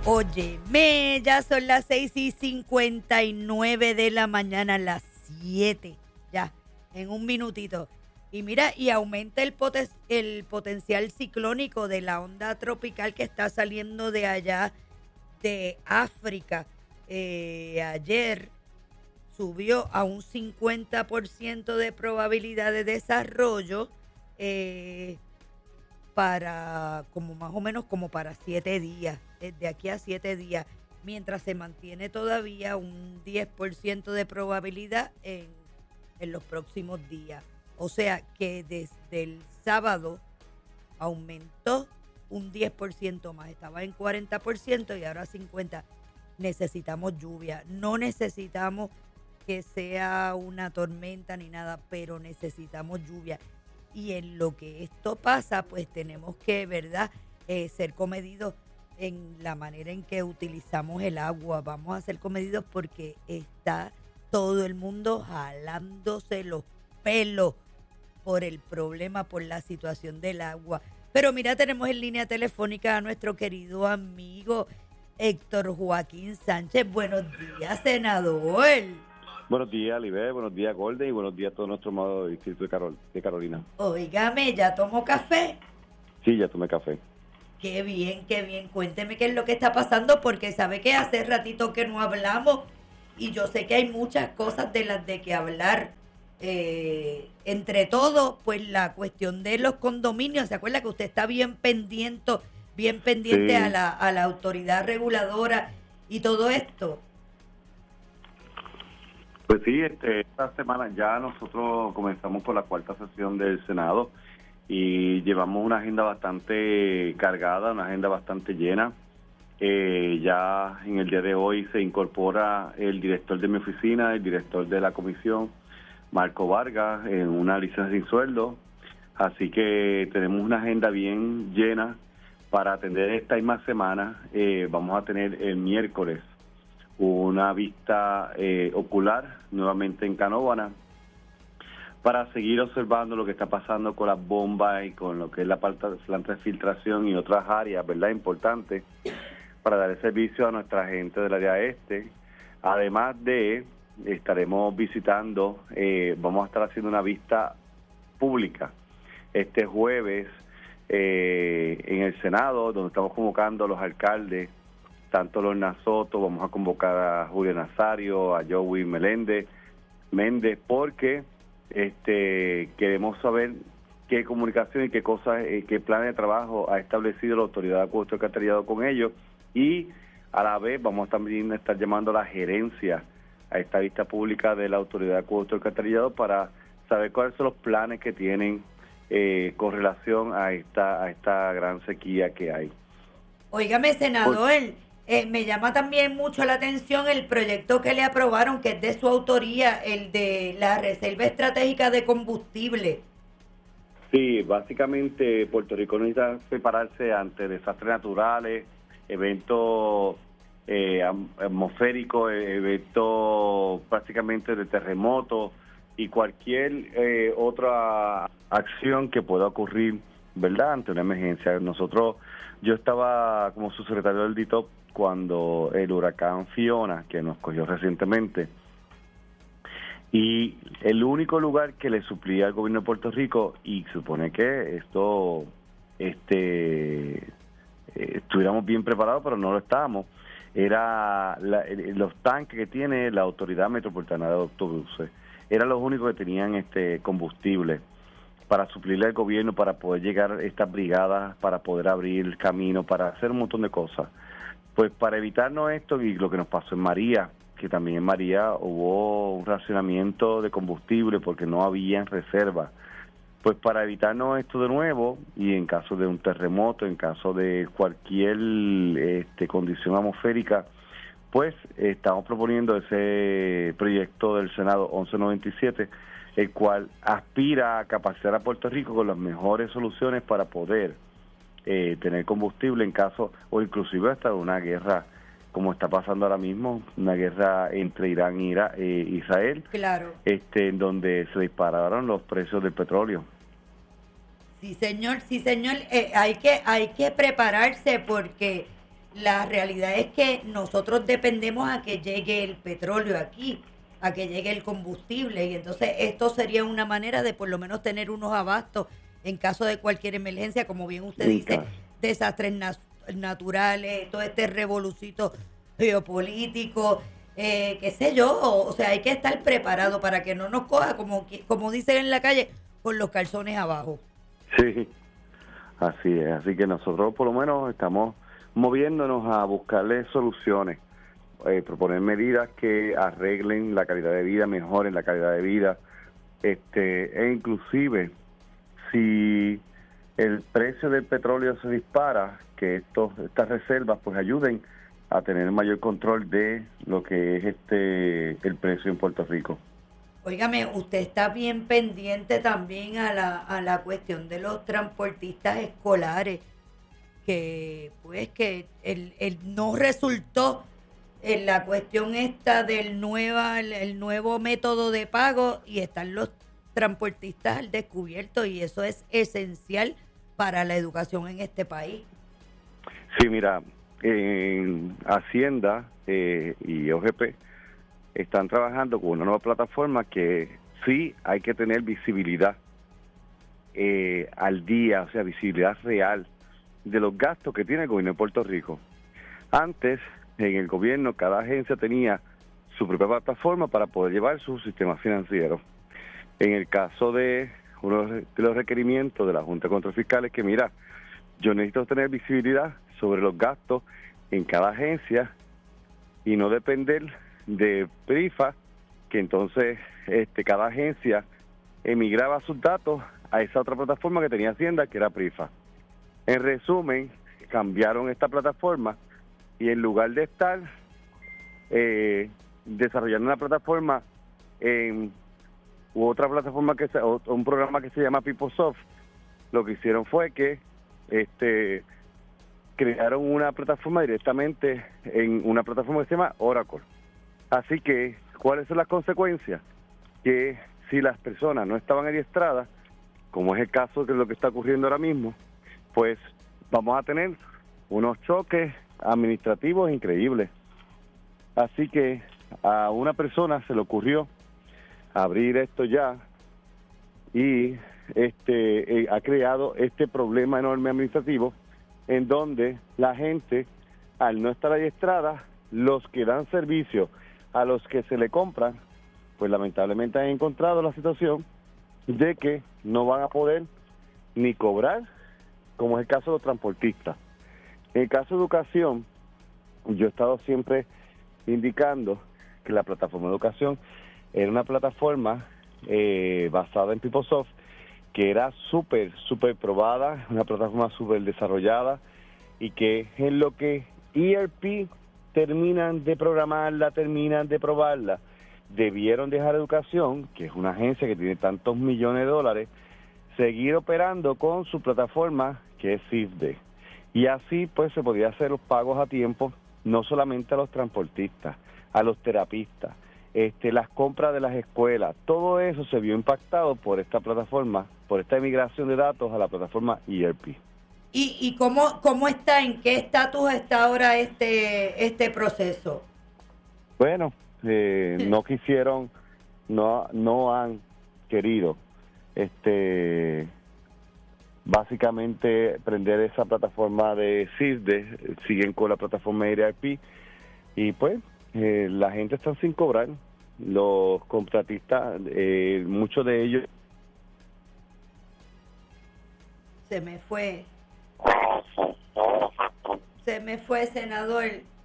Óyeme, ya son las 6:59 de la mañana, las 7, ya, en un minutito. Y mira, y aumenta el potencial ciclónico de la onda tropical que está saliendo de allá, de África. Ayer subió a un 50% de probabilidad de desarrollo, para como más o menos como para 7 días, de aquí a 7 días, mientras se mantiene todavía un 10% de probabilidad en los próximos días. O sea que desde el sábado aumentó un 10% más, estaba en 40% y ahora 50%. Necesitamos lluvia, no necesitamos que sea una tormenta ni nada, pero necesitamos lluvia. Y en lo que esto pasa, pues tenemos que, ¿verdad?, ser comedidos en la manera en que utilizamos el agua. Vamos a ser comedidos porque está todo el mundo jalándose los pelos por el problema, por la situación del agua. Pero mira, tenemos en línea telefónica a nuestro querido amigo Héctor Joaquín Sánchez. Buenos días, senador. Buenos días, Libé, buenos días, Golden, y buenos días a todo nuestro amado distrito de Carolina. Óigame, ¿ya tomó café? Sí, ya tomé café. Qué bien, qué bien. Cuénteme qué es lo que está pasando, porque sabe que hace ratito que no hablamos y yo sé que hay muchas cosas de las de que hablar. Entre todo, pues la cuestión de los condominios. ¿Se acuerda que usted está bien pendiente Sí. a la autoridad reguladora y todo esto? Pues sí, esta semana ya nosotros comenzamos con la cuarta sesión del Senado y llevamos una agenda bastante cargada, una agenda bastante llena. Ya en el día de hoy se incorpora el director de mi oficina, el director de la comisión, Marco Vargas, en una licencia sin sueldo. Así que tenemos una agenda bien llena para atender esta misma semana. Vamos a tener el miércoles una vista ocular nuevamente en Canóvana para seguir observando lo que está pasando con las bombas y con lo que es la planta de filtración y otras áreas, ¿verdad?, importantes para dar el servicio a nuestra gente del área este. Además de, estaremos visitando, vamos a estar haciendo una vista pública este jueves en el Senado, donde estamos convocando a los alcaldes, tanto Lorna Soto, vamos a convocar a Julio Nazario, a Joey Méndez, porque queremos saber qué comunicación y qué cosas, qué planes de trabajo ha establecido la Autoridad de Acueducto y Alcantarillado con ellos, y a la vez vamos también a estar llamando a la gerencia a esta vista pública de la Autoridad de Acueducto y Alcantarillado para saber cuáles son los planes que tienen con relación a esta gran sequía que hay. Óigame, senador, me llama también mucho la atención el proyecto que le aprobaron, que es de su autoría, el de la Reserva Estratégica de Combustible. Sí, básicamente Puerto Rico necesita prepararse ante desastres naturales, eventos atmosféricos, eventos prácticamente de terremotos y cualquier otra acción que pueda ocurrir, ¿verdad?, ante una emergencia. Yo estaba como subsecretario del DITOP cuando el huracán Fiona, que nos cogió recientemente, y el único lugar que le suplía al gobierno de Puerto Rico, y supone que estuviéramos bien preparados, pero no lo estábamos, era los tanques que tiene la Autoridad Metropolitana de Autobuses. Eran los únicos que tenían combustible para suplirle al gobierno, para poder llegar a estas brigadas, para poder abrir el camino, para hacer un montón de cosas. Pues para evitarnos esto y lo que nos pasó en María, que también en María hubo un racionamiento de combustible porque no había en reserva. Pues para evitarnos esto de nuevo, y en caso de un terremoto, en caso de cualquier condición atmosférica, pues estamos proponiendo ese proyecto del Senado 1197, el cual aspira a capacitar a Puerto Rico con las mejores soluciones para poder tener combustible en caso, o inclusive hasta de una guerra, como está pasando ahora mismo, una guerra entre Irán y Israel, Claro. En donde se dispararon los precios del petróleo. Sí, señor, sí, señor. Hay que prepararse porque la realidad es que nosotros dependemos a que llegue el petróleo aquí, a que llegue el combustible, y entonces esto sería una manera de por lo menos tener unos abastos en caso de cualquier emergencia, como bien usted dice, desastres naturales, todo este revolucito geopolítico, qué sé yo, o sea, hay que estar preparado para que no nos coja, como dicen en la calle, con los calzones abajo. Sí, así es. Así que nosotros por lo menos estamos moviéndonos a buscarle soluciones, proponer medidas que arreglen la calidad de vida, mejoren la calidad de vida, e inclusive si el precio del petróleo se dispara, que estas reservas pues ayuden a tener mayor control de lo que es el precio en Puerto Rico. Óigame, usted está bien pendiente también a la cuestión de los transportistas escolares, que pues que el no resultó en la cuestión esta del el nuevo método de pago, y están los transportistas al descubierto, y eso es esencial para la educación en este país. Sí, mira, en Hacienda y OGP están trabajando con una nueva plataforma que sí hay que tener visibilidad al día, o sea, visibilidad real de los gastos que tiene el gobierno de Puerto Rico. Antes, en el gobierno, cada agencia tenía su propia plataforma para poder llevar su sistema financiero. En el caso de uno de los requerimientos de la Junta de Control Fiscal es que, mira, yo necesito tener visibilidad sobre los gastos en cada agencia y no depender de PRIFA, que entonces cada agencia emigraba sus datos a esa otra plataforma que tenía Hacienda, que era PRIFA. En resumen, cambiaron esta plataforma y en lugar de estar desarrollando una plataforma u otra plataforma un programa que se llama PeopleSoft, lo que hicieron fue que crearon una plataforma directamente en una plataforma que se llama Oracle. Así que, ¿cuáles son las consecuencias? Que si las personas no estaban adiestradas, como es el caso de lo que está ocurriendo ahora mismo, pues vamos a tener unos choques administrativos increíbles. Así que a una persona se le ocurrió abrir esto ya y ha creado este problema enorme administrativo en donde la gente, al no estar adiestrada, los que dan servicio a los que se le compran, pues lamentablemente han encontrado la situación de que no van a poder ni cobrar, como es el caso de los transportistas. En el caso de educación, yo he estado siempre indicando que la plataforma de educación era una plataforma basada en PeopleSoft, que era súper probada, una plataforma súper desarrollada, y que en lo que ERP terminan de programarla, terminan de probarla, debieron dejar educación, que es una agencia que tiene tantos millones de dólares, seguir operando con su plataforma, que es CISD. Y así pues se podía hacer los pagos a tiempo, no solamente a los transportistas, a los terapistas, las compras de las escuelas, todo eso se vio impactado por esta plataforma, por esta migración de datos a la plataforma ERP. ¿Y cómo está, en qué estatus está ahora este proceso? Bueno, no quisieron, no han querido, básicamente prender esa plataforma de CISD, siguen con la plataforma ERP, y pues la gente está sin cobrar, los contratistas, muchos de ellos. Se me fue, senador.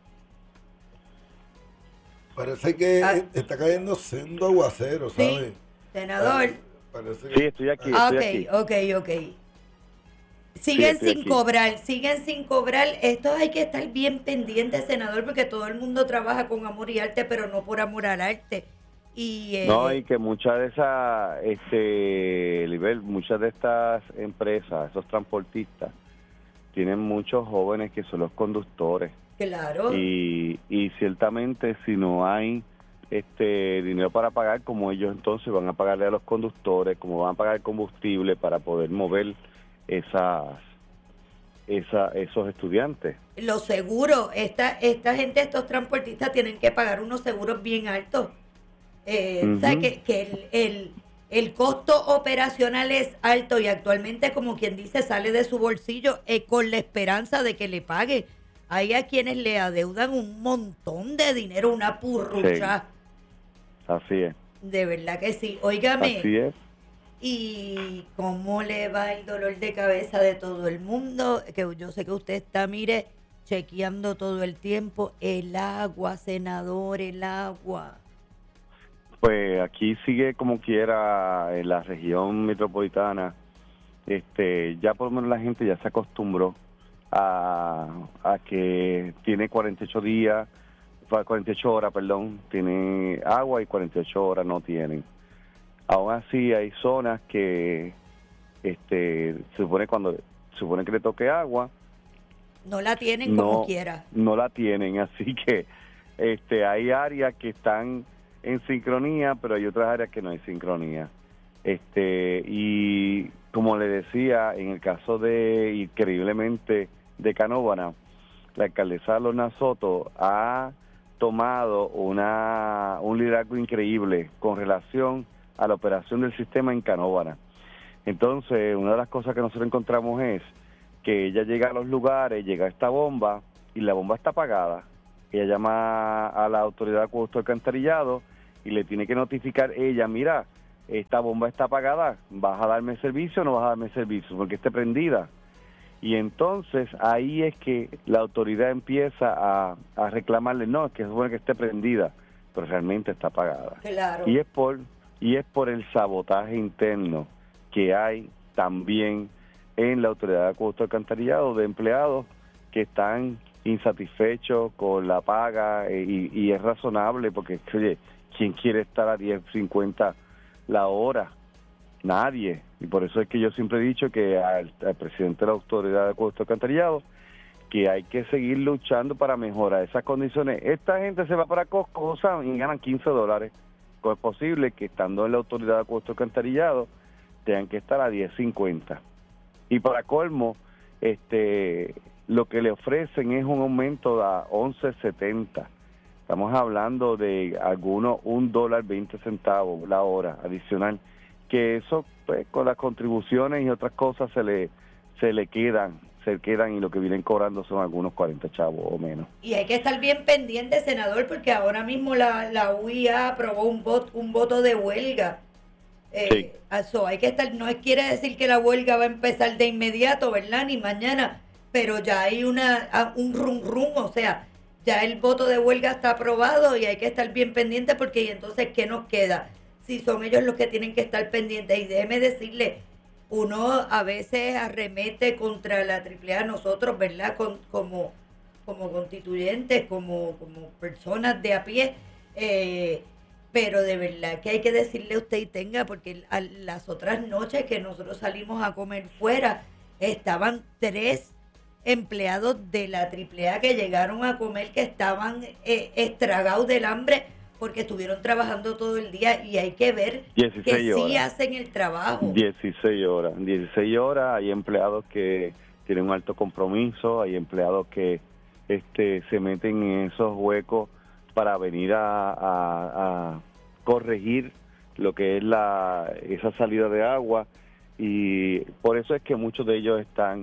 Parece que está cayendo sendo aguacero, ¿sabes? Sí, senador. Sí, estoy aquí. Ok. Siguen sin cobrar. Esto hay que estar bien pendiente, senador, porque todo el mundo trabaja con amor y arte, pero no por amor al arte. Y que muchas de esas, muchas de estas empresas, esos transportistas, tienen muchos jóvenes que son los conductores. Claro. Y ciertamente si no hay dinero para pagar, como ellos entonces van a pagarle a los conductores, como van a pagar combustible para poder mover esos estudiantes. Los seguros, esta gente, estos transportistas tienen que pagar unos seguros bien altos. O sea, que el costo operacional es alto y actualmente, como quien dice, sale de su bolsillo con la esperanza de que le pague. Hay a quienes le adeudan un montón de dinero, una purrucha. Sí. Así es. De verdad que sí. Óigame. Así es. ¿Y cómo le va el dolor de cabeza de todo el mundo? Que yo sé que usted está, mire, chequeando todo el tiempo. El agua, senador, el agua. Pues aquí sigue como quiera en la región metropolitana. Ya por lo menos la gente ya se acostumbró a que tiene 48 días, 48 horas, tiene agua y 48 horas no tienen. Aún así hay zonas que se supone que le toque agua, no la tienen como quiera. No la tienen, así que hay áreas que están en sincronía, pero hay otras áreas que no hay sincronía. Y como le decía, en el caso de, increíblemente, de Canóvana, la alcaldesa Lorna Soto ha tomado un liderazgo increíble con relación a la operación del sistema en Canóvana. Entonces, una de las cosas que nosotros encontramos es que ella llega a los lugares, llega a esta bomba y la bomba está apagada. Ella llama a la autoridad de acueducto alcantarillado y le tiene que notificar ella, mira, esta bomba está apagada, ¿vas a darme servicio o no vas a darme servicio? Porque esté prendida. Y entonces ahí es que la autoridad empieza a reclamarle, no, es que es bueno que esté prendida, pero realmente está apagada. Claro. Y es por el sabotaje interno que hay también en la autoridad de acueducto alcantarillado de empleados que están insatisfechos con la paga y es razonable porque, oye, ¿quién quiere estar a 10.50 la hora? Nadie. Y por eso es que yo siempre he dicho que al presidente de la autoridad de acueducto alcantarillado que hay que seguir luchando para mejorar esas condiciones. Esta gente se va para Costco y ganan $15. ¿Cómo es posible que estando en la autoridad de acueducto alcantarillado tengan que estar a 10.50? Y para colmo, lo que le ofrecen es un aumento a 11.70. Estamos hablando de algunos $1.20 la hora adicional, que eso pues con las contribuciones y otras cosas se le quedan y lo que vienen cobrando son algunos 40 chavos o menos. Y hay que estar bien pendiente, senador, porque ahora mismo la UIA aprobó un voto de huelga. Sí. Eso hay que estar, no quiere decir que la huelga va a empezar de inmediato, ¿verdad? Ni mañana, pero ya hay un rum, o sea, ya el voto de huelga está aprobado y hay que estar bien pendiente porque ¿y entonces qué nos queda? Si son ellos los que tienen que estar pendientes. Y déjeme decirle, uno a veces arremete contra la AAA, nosotros, ¿verdad? Como constituyentes, como personas de a pie, pero de verdad que hay que decirle a usted y tenga, porque las otras noches que nosotros salimos a comer fuera, estaban 3 empleados de la AAA que llegaron a comer que estaban estragados del hambre porque estuvieron trabajando todo el día y hay que ver que sí hacen el trabajo. 16 horas, hay empleados que tienen un alto compromiso, hay empleados que se meten en esos huecos para venir a corregir lo que es esa salida de agua y por eso es que muchos de ellos están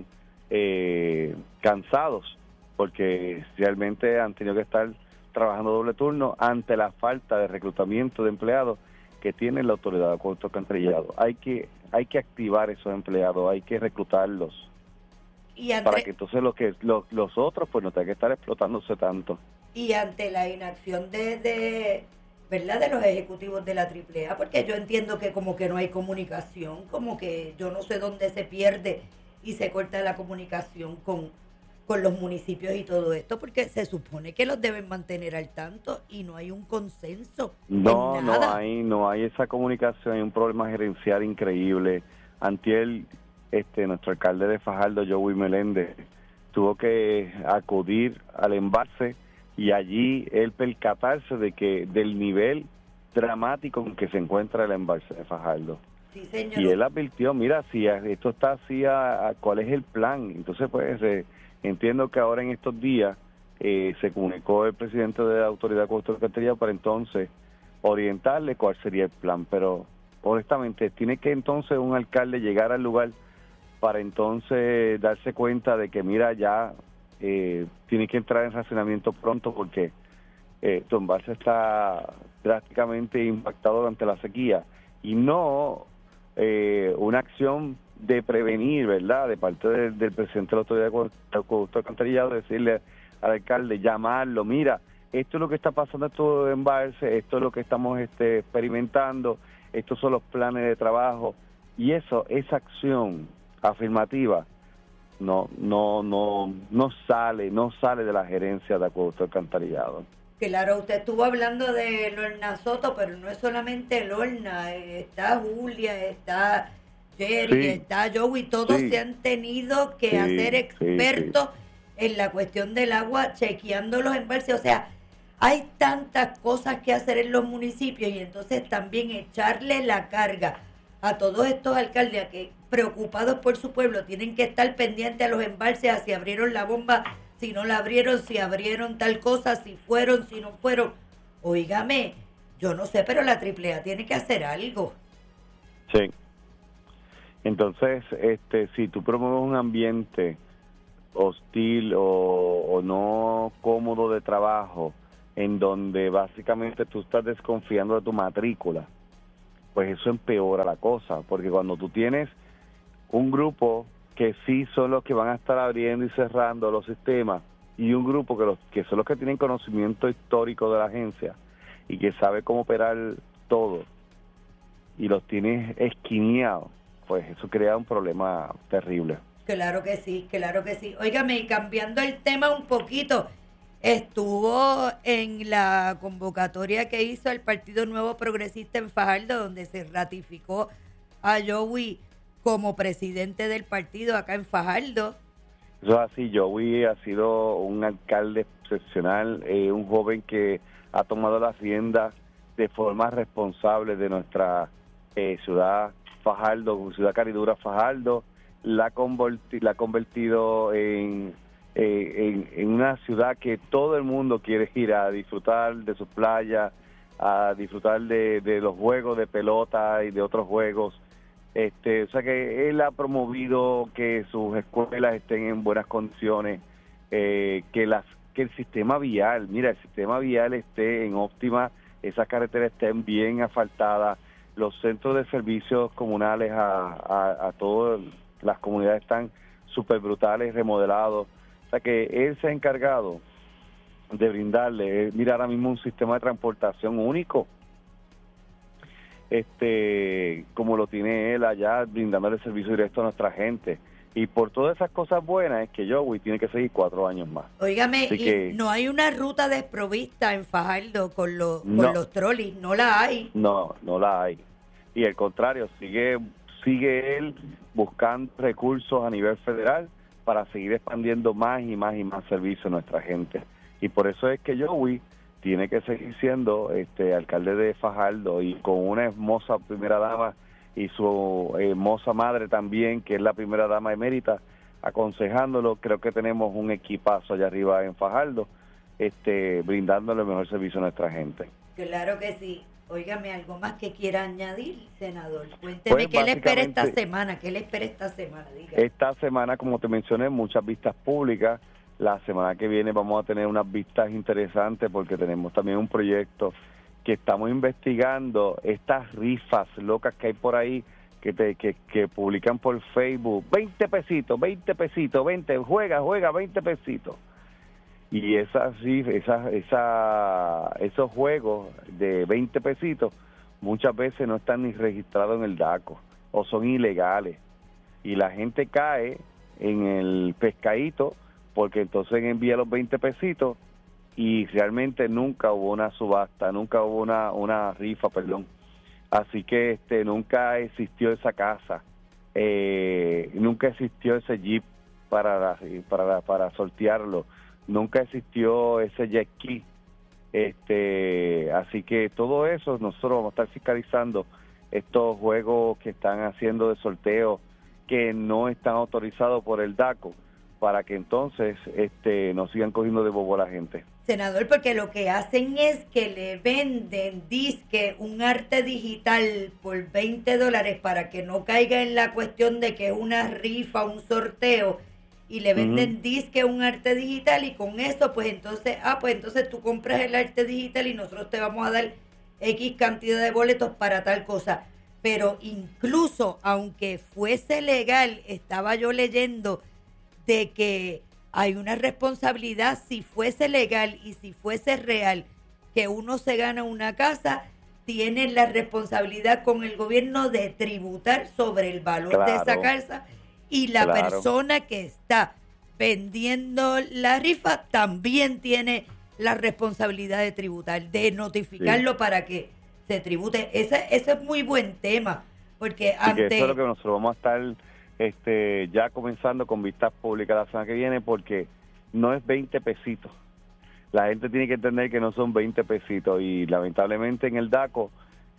cansados porque realmente han tenido que estar trabajando doble turno ante la falta de reclutamiento de empleados que tiene la autoridad de acueducto alcantarillado. Hay que activar esos empleados, hay que reclutarlos para que entonces los otros pues no tengan que estar explotándose tanto. Y ante la inacción de ¿verdad? De los ejecutivos de la AAA, porque yo entiendo que como que no hay comunicación, como que yo no sé dónde se pierde y se corta la comunicación con los municipios y todo esto, porque se supone que los deben mantener al tanto y no hay un consenso. No hay esa comunicación, hay un problema gerencial increíble. Antier, nuestro alcalde de Fajardo, Joey Meléndez, tuvo que acudir al embalse y allí él percatarse del nivel dramático en que se encuentra el embalse de Fajardo. Sí, señor. Y él advirtió, mira, si esto está así, ¿cuál es el plan? Entonces, pues, entiendo que ahora en estos días se comunicó el presidente de la Autoridad de Acueductos y Alcantarillado para entonces orientarle cuál sería el plan. Pero, honestamente, tiene que entonces un alcalde llegar al lugar para entonces darse cuenta de que, mira, ya tiene que entrar en racionamiento pronto porque tu embalse está drásticamente impactado durante la sequía. Y no una acción de prevenir, ¿verdad?, de parte del presidente de la Autoridad de Acueductos y Alcantarillado, decirle al alcalde, llamarlo, mira, esto es lo que está pasando en tu embalse, esto es lo que estamos experimentando, estos son los planes de trabajo, y esa acción afirmativa no sale de la gerencia de Acueductos y Alcantarillado. Claro, usted estuvo hablando de Lorna Soto, pero no es solamente Lorna, está Julia, está Jerry, Sí, está Joey, todos sí, se han tenido que sí, hacer expertos en la cuestión del agua, chequeando los embalses. O sea, hay tantas cosas que hacer en los municipios y entonces también echarle la carga a todos estos alcaldes a que preocupados por su pueblo tienen que estar pendientes a los embalses, a si abrieron la bomba, si no la abrieron, si abrieron tal cosa, si fueron, si no fueron. Óigame, yo no sé, pero la AAA tiene que hacer algo. Sí. Entonces, si tú promueves un ambiente hostil o no cómodo de trabajo, en donde básicamente tú estás desconfiando de tu matrícula, pues eso empeora la cosa, porque cuando tú tienes un grupo que sí son los que van a estar abriendo y cerrando los sistemas, y un grupo que son los que tienen conocimiento histórico de la agencia y que sabe cómo operar todo, y los tienes esquineados, pues eso crea un problema terrible. Claro que sí, claro que sí. Óigame, y cambiando el tema un poquito, estuvo en la convocatoria que hizo el Partido Nuevo Progresista en Fajardo, donde se ratificó a Joey como presidente del partido acá en Fajardo. Eso es así. Joey ha sido un alcalde excepcional, un joven que ha tomado las riendas de forma responsable de nuestra ciudad Fajardo, ciudad caridura Fajardo, la ha convertido en una ciudad que todo el mundo quiere ir a disfrutar de sus playas, a disfrutar de los juegos de pelota y de otros juegos. O sea que él ha promovido que sus escuelas estén en buenas condiciones, que el sistema vial, el sistema vial esté en óptima, esas carreteras estén bien asfaltadas, los centros de servicios comunales a todas las comunidades están súper brutales, remodelados. O sea que él se ha encargado de brindarle, ahora mismo un sistema de transportación único, como lo tiene él allá, brindándole servicio directo a nuestra gente. Y por todas esas cosas buenas es que Joey tiene que seguir 4 años más. Óigame, Así y que, no hay una ruta desprovista en Fajardo con los trolis, no la hay. No la hay. Y al contrario, sigue él buscando recursos a nivel federal para seguir expandiendo más y más y más servicios a nuestra gente. Y por eso es que Joey tiene que seguir siendo alcalde de Fajardo, y con una hermosa primera dama y su hermosa madre también, que es la primera dama emérita, aconsejándolo. Creo que tenemos un equipazo allá arriba en Fajardo, brindándole el mejor servicio a nuestra gente. Claro que sí. Óigame, ¿algo más que quiera añadir, senador? Cuénteme, ¿qué le espera esta semana? ¿Qué le espera esta semana? Diga. Esta semana, como te mencioné, muchas vistas públicas. La semana que viene vamos a tener unas vistas interesantes porque tenemos también un proyecto que estamos investigando, estas rifas locas que hay por ahí que publican por Facebook, 20 pesitos, 20, juega, 20 pesitos. Y esos juegos de 20 pesitos muchas veces no están ni registrados en el DACO o son ilegales. Y la gente cae en el pescadito porque entonces envía los 20 pesitos y realmente nunca hubo una subasta, nunca hubo una rifa, perdón. Así que nunca existió esa casa, nunca existió ese jeep para sortearlo, nunca existió ese jet ski. Así que todo eso nosotros vamos a estar fiscalizando estos juegos que están haciendo de sorteo que no están autorizados por el DACO, para que entonces no sigan cogiendo de bobo a la gente. Senador, porque lo que hacen es que le venden disque un arte digital por $20 para que no caiga en la cuestión de que es una rifa, un sorteo, y le venden disque un arte digital, y con eso pues entonces tú compras el arte digital y nosotros te vamos a dar X cantidad de boletos para tal cosa. Pero incluso aunque fuese legal, estaba yo leyendo de que hay una responsabilidad, si fuese legal y si fuese real, que uno se gana una casa, tiene la responsabilidad con el gobierno de tributar sobre el valor de esa casa, y la persona que está vendiendo la rifa también tiene la responsabilidad de tributar, de notificarlo para que se tribute. Ese es muy buen tema, porque eso es lo que nosotros vamos a estar ya comenzando con vistas públicas la semana que viene, porque no es 20 pesitos. La gente tiene que entender que no son 20 pesitos, y lamentablemente en el DACO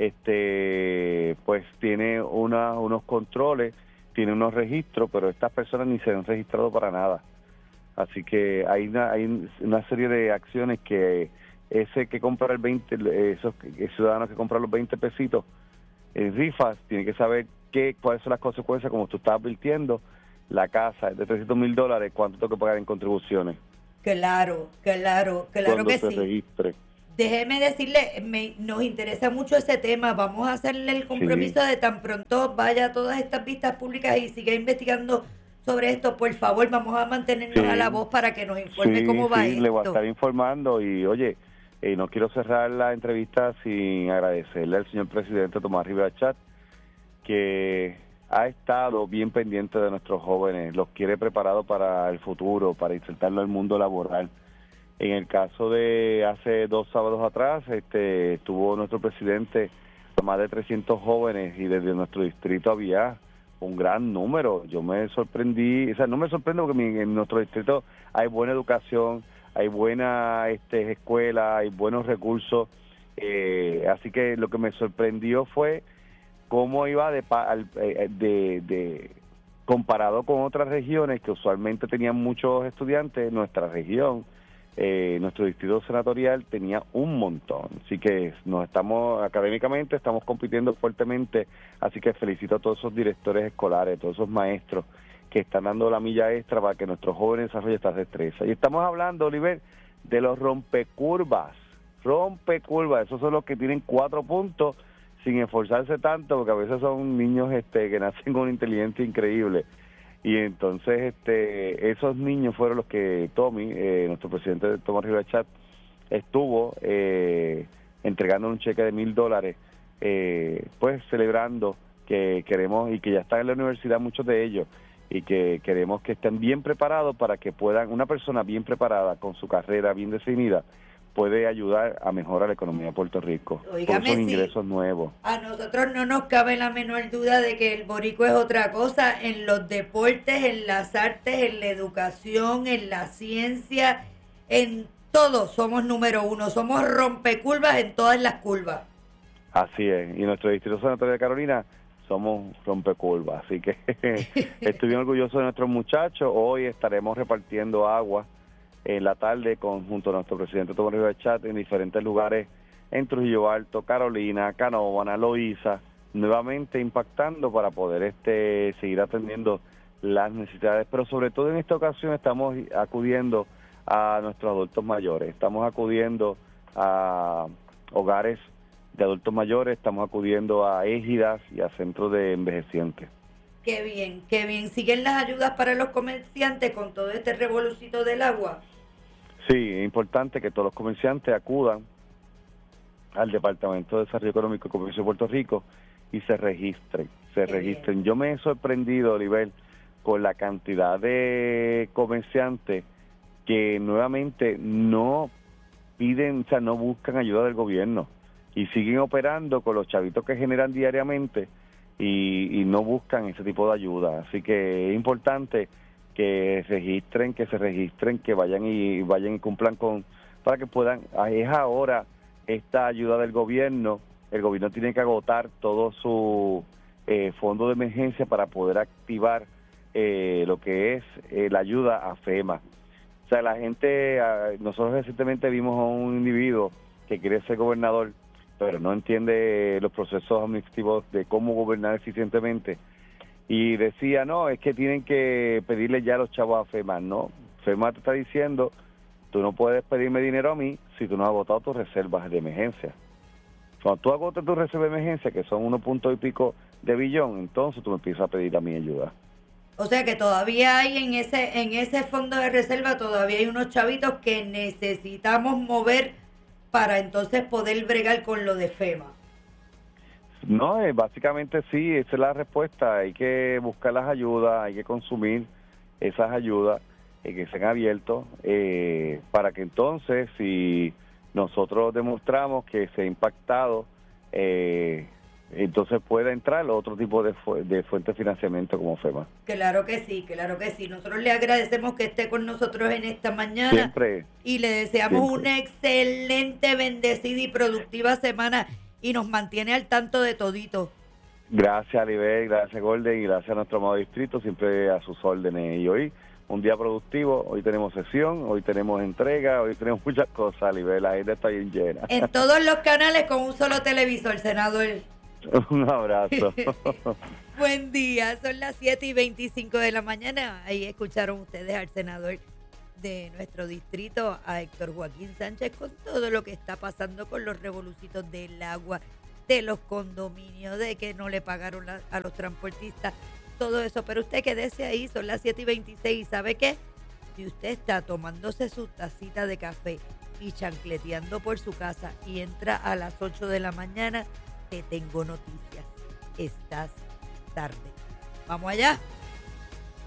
pues tiene unos controles, tiene unos registros, pero estas personas ni se han registrado para nada. Así que hay una serie de acciones que ese que compra el 20, esos ciudadanos que compran los 20 pesitos en rifas, tienen que saber cuáles son las consecuencias, como tú estás advirtiendo. La casa es de $300,000, ¿cuánto tengo que pagar en contribuciones? Claro cuando que se sí. registre. Déjeme decirle, nos interesa mucho ese tema. Vamos a hacerle el compromiso de tan pronto vaya a todas estas vistas públicas y siga investigando sobre esto. Por favor, vamos a mantenernos a la voz para que nos informe cómo va esto. Le voy a estar informando. Y oye, no quiero cerrar la entrevista sin agradecerle al señor presidente Tomás Rivera Chat, que ha estado bien pendiente de nuestros jóvenes, los quiere preparados para el futuro, para insertarlo al mundo laboral. En el caso de hace 2 sábados atrás, estuvo nuestro presidente a más de 300 jóvenes, y desde nuestro distrito había un gran número. Yo me sorprendí, no me sorprendo porque en nuestro distrito hay buena educación, hay buena escuela, hay buenos recursos, así que lo que me sorprendió fue cómo iba comparado con otras regiones que usualmente tenían muchos estudiantes. Nuestra región, nuestro distrito senatorial tenía un montón, así que académicamente estamos compitiendo fuertemente, así que felicito a todos esos directores escolares, todos esos maestros que están dando la milla extra para que nuestros jóvenes desarrollen estas destrezas. Y estamos hablando, Oliver, de los rompecurvas, esos son los que tienen 4 puntos sin esforzarse tanto, porque a veces son niños que nacen con una inteligencia increíble. Y entonces esos niños fueron los que Tommy, nuestro presidente Tomás Rivera Chat, estuvo entregando un cheque de $1,000, pues celebrando que queremos, y que ya están en la universidad muchos de ellos, y que queremos que estén bien preparados para que puedan, una persona bien preparada con su carrera bien definida, puede ayudar a mejorar la economía de Puerto Rico. Óigame, son ingresos nuevos. A nosotros no nos cabe la menor duda de que el boricua es otra cosa en los deportes, en las artes, en la educación, en la ciencia, en todo somos número 1, somos rompecurvas en todas las curvas. Así es, y nuestro distrito senatorial de Carolina somos rompecurvas, así que estoy bien orgulloso de nuestros muchachos. Hoy estaremos repartiendo agua en la tarde junto a nuestro presidente Tomás Rivera Chat en diferentes lugares en Trujillo Alto, Carolina, Canóvana, Loíza, nuevamente impactando para poder seguir atendiendo las necesidades, pero sobre todo en esta ocasión estamos acudiendo a nuestros adultos mayores, estamos acudiendo a hogares de adultos mayores, estamos acudiendo a égidas y a centros de envejecientes. Qué bien, qué bien. ¿Siguen las ayudas para los comerciantes con todo este revolucito del agua? Sí, es importante que todos los comerciantes acudan al Departamento de Desarrollo Económico y Comercio de Puerto Rico y se registren. Bien. Yo me he sorprendido, Oliver, con la cantidad de comerciantes que nuevamente no piden, o sea, no buscan ayuda del gobierno y siguen operando con los chavitos que generan diariamente y no buscan ese tipo de ayuda. Así que es importante que se registren, que vayan y cumplan para que puedan. Es ahora esta ayuda del gobierno el gobierno tiene que agotar todo su fondo de emergencia para poder activar lo que es la ayuda a FEMA. O sea, la gente, nosotros recientemente vimos a un individuo que quiere ser gobernador, pero no entiende los procesos administrativos de cómo gobernar eficientemente. Y decía, no, es que tienen que pedirle ya a los chavos a FEMA. No, FEMA te está diciendo, tú no puedes pedirme dinero a mí si tú no has agotado tus reservas de emergencia. Cuando tú agotas tus reservas de emergencia, que son 1 y pico de billón, entonces tú me empiezas a pedir a mí ayuda. O sea que todavía hay en ese fondo de reserva, todavía hay unos chavitos que necesitamos mover para entonces poder bregar con lo de FEMA. No, básicamente sí, esa es la respuesta. Hay que buscar las ayudas, hay que consumir esas ayudas que sean abiertos para que entonces, si nosotros demostramos que se ha impactado, entonces pueda entrar otro tipo de fuente de financiamiento como FEMA. Claro que sí, claro que sí. Nosotros le agradecemos que esté con nosotros en esta mañana. Siempre. Y le deseamos Siempre. una excelente, bendecida y productiva semana y nos mantiene al tanto de todito. Gracias, Alibel, gracias, Golden, y gracias a nuestro amado distrito, siempre a sus órdenes. Y hoy, un día productivo, hoy tenemos sesión, hoy tenemos entrega, hoy tenemos muchas cosas, Alibel, la gente está bien llena. En todos los canales con un solo televisor, senador. Un abrazo. Buen día, son las 7:25 de la mañana. Ahí escucharon ustedes al senador de nuestro distrito, a Héctor Joaquín Sánchez, con todo lo que está pasando con los revolucitos del agua, de los condominios, de que no le pagaron a los transportistas, todo eso. Pero usted quédese ahí, son las 7:26. ¿Sabe qué? Si usted está tomándose su tacita de café y chancleteando por su casa y entra a las 8 de la mañana, te tengo noticias. Estás tarde. Vamos allá.